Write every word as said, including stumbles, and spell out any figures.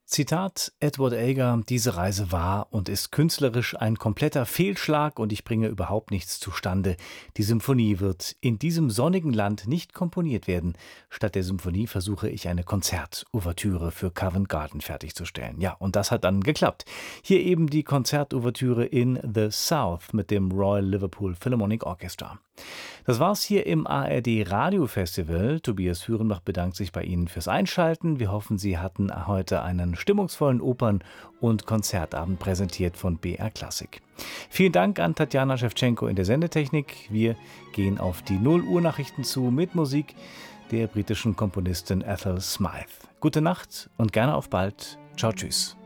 Zitat Edward Elgar: „Diese Reise war und ist künstlerisch ein kompletter Fehlschlag und ich bringe überhaupt nichts zustande. Die Symphonie wird in diesem sonnigen Land nicht komponiert werden. Statt der Symphonie versuche ich eine Konzertouvertüre für Covent Garden fertigzustellen." Ja, und das hat dann geklappt. Hier eben die Konzertouvertüre in The South mit dem Royal Liverpool Philharmonic Orchestra. Das war's hier im A R D Radiofestival. Tobias Führenbach bedankt sich bei Ihnen fürs Einschalten. Wir hoffen, Sie hatten heute einen stimmungsvollen Opern- und Konzertabend präsentiert von B R Klassik. Vielen Dank an Tatjana Schewtschenko in der Sendetechnik. Wir gehen auf die null Uhr Nachrichten zu mit Musik der britischen Komponistin Ethel Smythe. Gute Nacht und gerne auf bald. Ciao, tschüss.